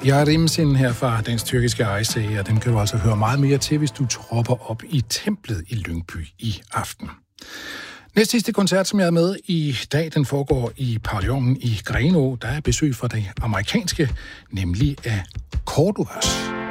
Yarimsin her fra Dansk Tyrkiske Ejse, og dem kan du altså høre meget mere til, hvis du tropper op i templet i Lyngby i aften. Næst sidste koncert, som jeg er med i dag, den foregår i pavillonen i Grenaa. Der er besøg fra det amerikanske, nemlig af Cordovas.